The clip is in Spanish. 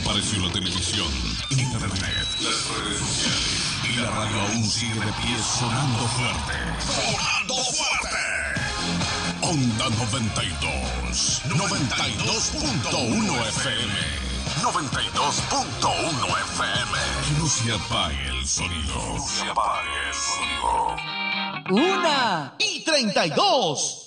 Desapareció la televisión, internet, las redes sociales y la radio aún sigue de pie sonando fuerte. ¡Sonando fuerte! Onda 92, 92.1 FM. 92.1 FM. Que no se apague el sonido. Que no se apague el sonido. 1:32.